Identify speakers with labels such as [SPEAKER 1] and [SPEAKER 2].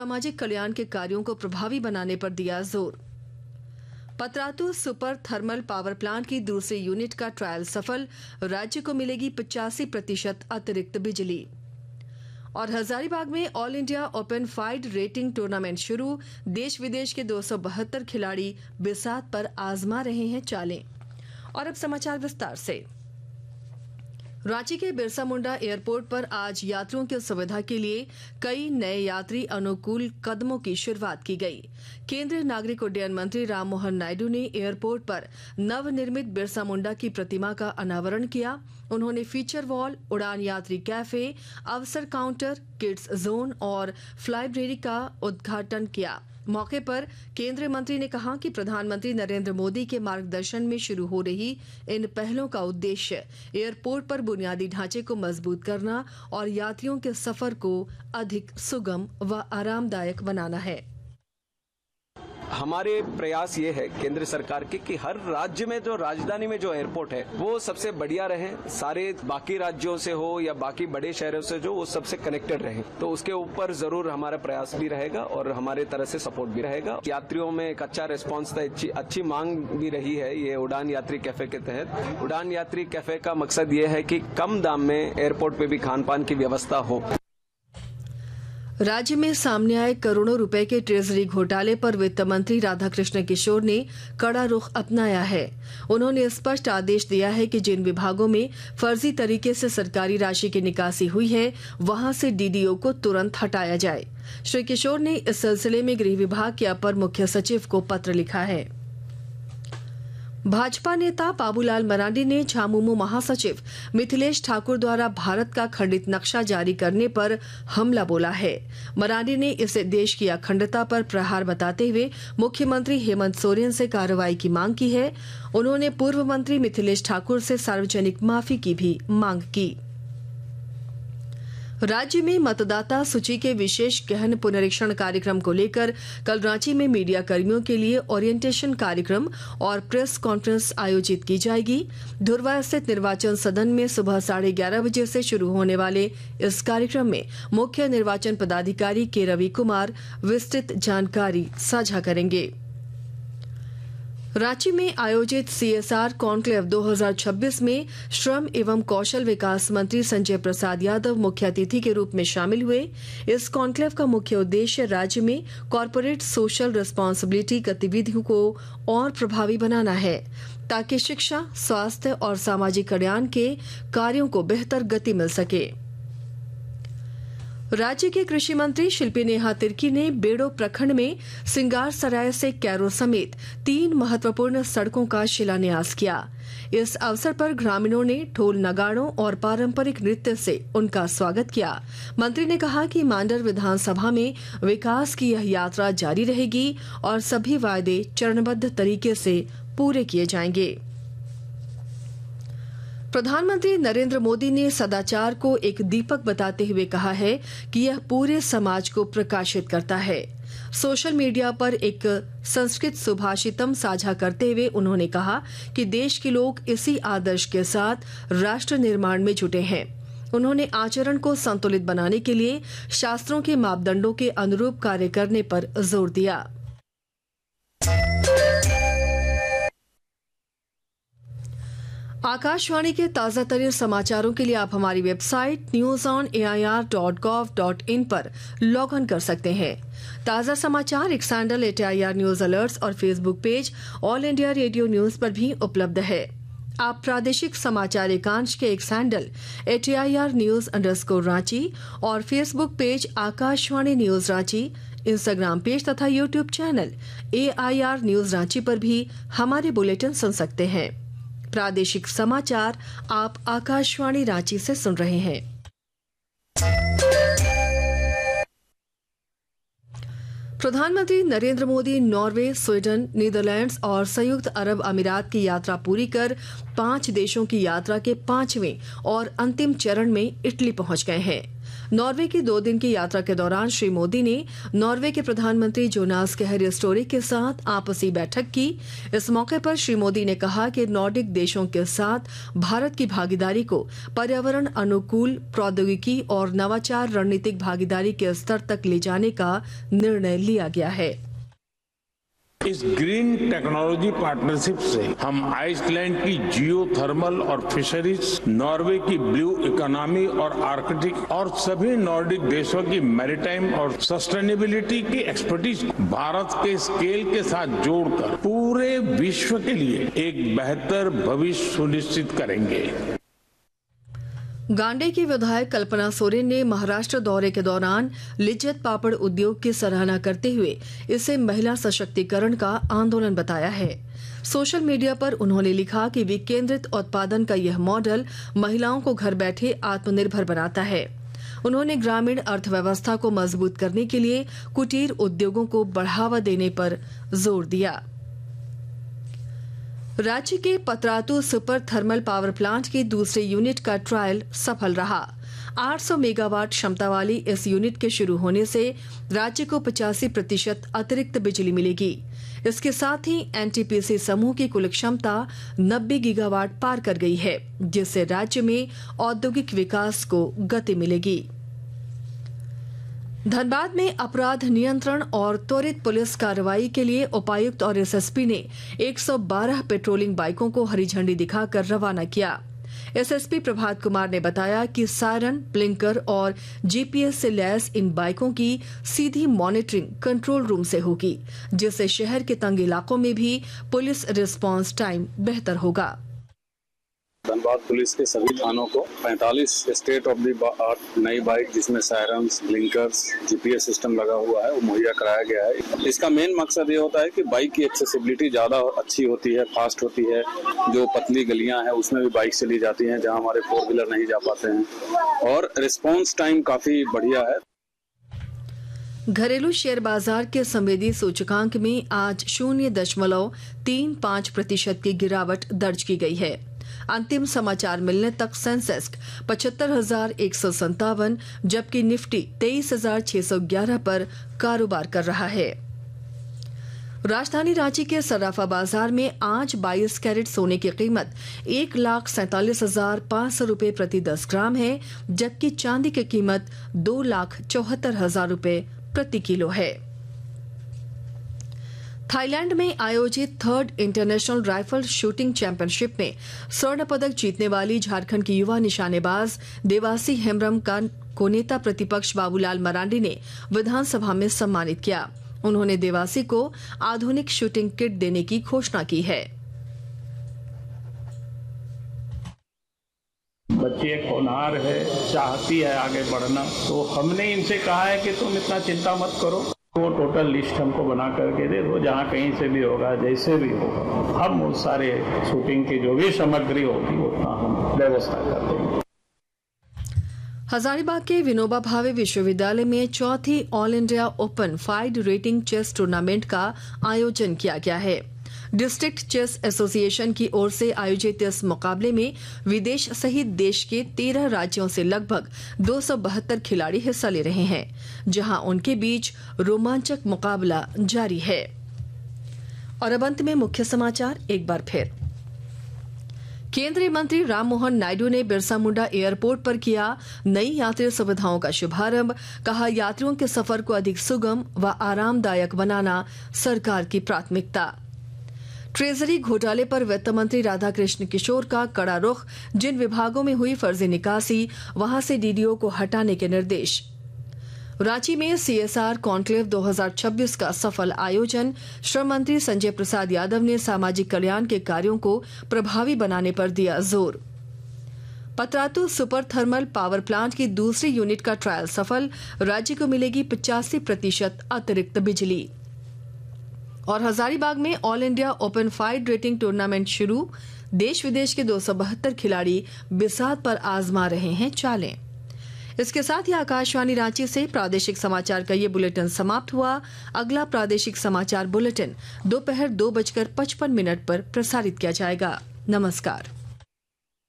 [SPEAKER 1] सामाजिक कल्याण के कार्यों को प्रभावी बनाने पर दिया जोर। Patratu super thermal power plant की दूसरी यूनिट का ट्रायल सफल, राज्य को मिलेगी 85% अतिरिक्त बिजली। और हजारीबाग में all India open FIDE rating tournament शुरू, देश विदेश के 272 खिलाड़ी बिसात पर आजमा रहे हैं चालें। और अब समाचार विस्तार से। रांची के बिरसा मुंडा एयरपोर्ट पर आज यात्रियों की सुविधा के लिए कई नए यात्री अनुकूल कदमों की शुरुआत की गई। केंद्रीय नागरिक उड्डयन मंत्री राममोहन नायडू ने एयरपोर्ट पर नवनिर्मित बिरसा मुंडा की प्रतिमा का अनावरण किया। उन्होंने फीचर वॉल, उड़ान यात्री कैफे, अवसर काउंटर, किड्स जोन और फ्लाइब्रेरी का उद्घाटन किया। मौके पर केंद्रीय मंत्री ने कहा कि प्रधानमंत्री नरेंद्र मोदी के मार्गदर्शन में शुरू हो रही इन पहलों का उद्देश्य एयरपोर्ट पर बुनियादी ढांचे को मजबूत करना और यात्रियों के सफर को अधिक सुगम व आरामदायक बनाना है।
[SPEAKER 2] हमारे प्रयास ये है केंद्र सरकार के कि हर राज्य में जो राजधानी में जो एयरपोर्ट है वो सबसे बढ़िया रहे, सारे बाकी राज्यों से हो या बाकी बड़े शहरों से जो वो सबसे कनेक्टेड रहे। तो उसके ऊपर जरूर हमारा प्रयास भी रहेगा और हमारे तरह से सपोर्ट भी रहेगा। यात्रियों में एक अच्छा रिस्पांस था, अच्छी मांग भी रही है ये उड़ान यात्री कैफे के तहत। उड़ान यात्री कैफे का मकसद ये है कि कम दाम में एयरपोर्ट पे भी खान पान की व्यवस्था हो।
[SPEAKER 1] राज्य में सामने आए करोड़ों रुपए के ट्रेजरी घोटाले पर वित्त मंत्री राधाकृष्ण किशोर ने कड़ा रुख अपनाया है। उन्होंने स्पष्ट आदेश दिया है कि जिन विभागों में फर्जी तरीके से सरकारी राशि की निकासी हुई है वहां से डीडीओ को तुरंत हटाया जाए। श्री किशोर ने इस सिलसिले में गृह विभाग के अपर मुख्य सचिव को पत्र लिखा है। भाजपा नेता बाबूलाल मरांडी ने झामुमो महासचिव मिथिलेश ठाकुर द्वारा भारत का खंडित नक्शा जारी करने पर हमला बोला है। मरांडी ने इसे देश की अखंडता पर प्रहार बताते हुए मुख्यमंत्री हेमंत सोरेन से कार्रवाई की मांग की है। उन्होंने पूर्व मंत्री मिथिलेश ठाकुर से सार्वजनिक माफी की भी मांग की। राज्य में मतदाता सूची के विशेष गहन पुनरीक्षण कार्यक्रम को लेकर कल रांची में मीडिया कर्मियों के लिए ओरिएंटेशन कार्यक्रम और प्रेस कॉन्फ्रेंस आयोजित की जाएगी। धुर्वा स्थित निर्वाचन सदन में सुबह 11:30 बजे से शुरू होने वाले इस कार्यक्रम में मुख्य निर्वाचन पदाधिकारी के रवि कुमार विस्तृत जानकारी साझा करेंगे। रांची में आयोजित सीएसआर कॉन्क्लेव 2026 में श्रम एवं कौशल विकास मंत्री संजय प्रसाद यादव मुख्य अतिथि के रूप में शामिल हुए। इस कॉन्क्लेव का मुख्य उद्देश्य राज्य में कॉरपोरेट सोशल रिस्पांसिबिलिटी गतिविधियों को और प्रभावी बनाना है ताकि शिक्षा, स्वास्थ्य और सामाजिक कल्याण के कार्यों को बेहतर गति मिल सके। राज्य के कृषि मंत्री शिल्पी नेहा तिर्की ने बेड़ो प्रखंड में सिंगार सराय से कैरो समेत 3 महत्वपूर्ण सड़कों का शिलान्यास किया। इस अवसर पर ग्रामीणों ने ढोल नगाड़ों और पारंपरिक नृत्य से उनका स्वागत किया। मंत्री ने कहा कि मांडर विधानसभा में विकास की यह यात्रा जारी रहेगी और सभी वायदे चरणबद्ध तरीके से पूरे किए जाएंगे। प्रधानमंत्री नरेंद्र मोदी ने सदाचार को एक दीपक बताते हुए कहा है कि यह पूरे समाज को प्रकाशित करता है। सोशल मीडिया पर एक संस्कृत सुभाषितम साझा करते हुए उन्होंने कहा कि देश के लोग इसी आदर्श के साथ राष्ट्र निर्माण में जुटे हैं। उन्होंने आचरण को संतुलित बनाने के लिए शास्त्रों के मापदंडों के अनुरूप कार्य करने पर जोर दिया। आकाशवाणी के ताजा तरीन समाचारों के लिए आप हमारी वेबसाइट news.air.gov.in पर लॉग ऑन कर सकते हैं। ताजा समाचार x handle @AIR news alerts और Facebook page all India radio news पर भी उपलब्ध है। आप प्रादेशिक समाचार एकांश के एक्स हैंडल @AIR न्यूज_रांची और Facebook page Akashvani news Ranchi, Instagram page तथा YouTube channel AIR news Ranchi पर भी हमारे बुलेटिन सुन सकते हैं। प्रादेशिक समाचार आप आकाशवाणी रांची से सुन रहे हैं। प्रधानमंत्री Narendra Modi Norway, Sweden, Netherlands और संयुक्त अरब अमीरात की यात्रा पूरी कर 5 देशों की यात्रा के 5वें और अंतिम चरण में इटली पहुंच गए हैं। नॉर्वे की 2 दिन की यात्रा के दौरान श्री मोदी ने नॉर्वे के प्रधानमंत्री जोनास गहर स्टोरे के साथ आपसी बैठक की। इस मौके पर श्री मोदी ने कहा कि नॉर्डिक देशों के साथ भारत की भागीदारी को पर्यावरण अनुकूल प्रौद्योगिकी और नवाचार रणनीतिक भागीदारी के स्तर तक ले जाने का निर्णय लिया गया है।
[SPEAKER 3] इस ग्रीन टेक्नोलॉजी पार्टनरशिप से हम आइसलैंड की जियो थर्मल और फिशरीज, नॉर्वे की ब्लू इकोनॉमी और आर्कटिक और सभी नॉर्डिक देशों की मैरीटाइम और सस्टेनेबिलिटी की एक्सपर्टीज भारत के स्केल के साथ जोड़कर पूरे विश्व के लिए एक बेहतर भविष्य सुनिश्चित करेंगे।
[SPEAKER 1] गांडे की विधायक कल्पना सोरेन ने महाराष्ट्र दौरे के दौरान लिज्जत पापड़ उद्योग की सराहना करते हुए इसे महिला सशक्तिकरण का आंदोलन बताया है। सोशल मीडिया पर उन्होंने लिखा कि विकेंद्रित उत्पादन का यह मॉडल महिलाओं को घर बैठे आत्मनिर्भर बनाता है। उन्होंने ग्रामीण अर्थव्यवस्था को मजबूत करने के लिए कुटीर उद्योगों को बढ़ावा देने पर जोर दिया। राज्य के Patratu super thermal power plant की दूसरे यूनिट का ट्रायल सफल रहा। 800 मेगावाट क्षमता वाली इस यूनिट के शुरू होने से राज्य को 85% अतिरिक्त बिजली मिलेगी। इसके साथ ही एनटीपीसी समूह की कुल क्षमता 90 गीगावाट पार कर गई है, जिससे राज्य में औद्योगिक विकास को गति मिलेगी। धनबाद में अपराध नियंत्रण और त्वरित पुलिस कार्रवाई के लिए उपायुक्त और एसएसपी ने 112 पेट्रोलिंग बाइकों को हरी झंडी दिखाकर रवाना किया। एसएसपी प्रभात कुमार ने बताया कि सायरन, ब्लिंकर और जीपीएस से लैस इन बाइकों की सीधी मॉनिटरिंग कंट्रोल रूम से होगी, जिससे शहर के तंग इलाकों में भी पुलिस रिस्पांस टाइम बेहतर होगा।
[SPEAKER 4] धनबाद पुलिस के सभी थानों को 45 स्टेट ऑफ द आर्ट नई बाइक जिसमें सायरन्स, ब्लिंकर्स, जीपीएस सिस्टम लगा हुआ है वो मुहैया कराया गया है। इसका मेन मकसद ये होता है कि बाइक की एक्सेसिबिलिटी ज्यादा अच्छी होती है, फास्ट होती है। जो पतली गलियां हैं उसमें भी बाइक चली जाती हैं जहां हमारे 4 व्हीलर नहीं जा पाते हैं, और रिस्पॉन्स टाइम काफी बढ़िया है।
[SPEAKER 1] घरेलू शेयर बाजार के संवेदी सूचकांक में आज 0.35% की गिरावट दर्ज की गई है। अंतिम समाचार मिलने तक सेंसेक्स 75,157 जबकि निफ्टी 23,611 पर कारोबार कर रहा है। राजधानी रांची के सराफा बाजार में आज 22 कैरेट सोने की कीमत 1,47,500 रुपए प्रति 10 ग्राम है, जबकि चांदी की कीमत 2,74,000 रुपए प्रति किलो है। थाईलैंड में आयोजित 3rd international rifle shooting championship में स्वर्ण पदक जीतने वाली झारखंड की युवा निशानेबाज देवासी हेम्ब्रम को नेता प्रतिपक्ष बाबूलाल मरांडी ने विधानसभा में सम्मानित किया। उन्होंने देवासी को आधुनिक शूटिंग किट देने की घोषणा की है।
[SPEAKER 3] बच्ची एक होनहार है, चाहती है आगे बढ़ना, तो हमने इनसे कहा है कि तुम इतना चिंता मत करो, वो टोटल लिस्ट हमको बना करके दे दो, जहाँ कहीं से भी होगा, जैसे भी होगा, हम उस सारे शूटिंग की जो भी सामग्री होगी उतना हम व्यवस्था कर देंगे।
[SPEAKER 1] हजारीबाग के विनोबा भावे विश्वविद्यालय में 4थी all India open FIDE rating chess tournament का आयोजन किया गया है। डिस्ट्रिक्ट चेस एसोसिएशन की ओर से आयोजित इस मुकाबले में विदेश सहित देश के 13 राज्यों से लगभग 272 खिलाड़ी हिस्सा ले रहे हैं, जहां उनके बीच रोमांचक मुकाबला जारी है। और अब अंत में मुख्य समाचार एक बार फिर। केंद्रीय मंत्री राममोहन नायडू ने बिरसा मुंडा एयरपोर्ट पर किया नई यात्री सुविधाओं का शुभारंभ। कहा, यात्रियों के सफर को अधिक सुगम व आरामदायक बनाना सरकार की प्राथमिकता। ट्रेजरी घोटाले पर वित्त मंत्री राधाकृष्ण किशोर का कड़ा रुख, जिन विभागों में हुई फर्जी निकासी वहां से डीडीओ को हटाने के निर्देश। रांची में सीएसआर कॉन्क्लेव 2026 का सफल आयोजन। श्रम मंत्री संजय प्रसाद यादव ने सामाजिक कल्याण के कार्यों को प्रभावी बनाने पर दिया जोर। Patratu super thermal power plant की दूसरी यूनिट का ट्रायल सफल, राज्य को मिलेगी 85% अतिरिक्त बिजली। और हजारीबाग में all India open FIDE rating tournament शुरू, देश विदेश के 272 खिलाड़ी बिसात पर आजमा रहे हैं चालें। इसके साथ ही आकाशवाणी रांची से प्रादेशिक समाचार का ये बुलेटिन समाप्त हुआ। अगला प्रादेशिक समाचार बुलेटिन दोपहर 2:55 पर प्रसारित किया जाएगा। नमस्कार।